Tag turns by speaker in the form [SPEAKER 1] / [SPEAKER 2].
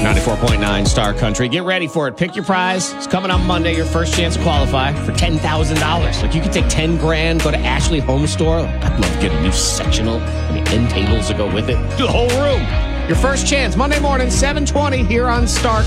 [SPEAKER 1] 94.9 Star Country. Get ready for it. Pick your prize. It's coming on Monday. Your first chance to qualify for $10,000. Like, you could take 10 grand, go to Ashley Home Store. I'd love to get a new sectional. End tables to go with it. Do the whole room. Your first chance, Monday morning, 7:20 here on Star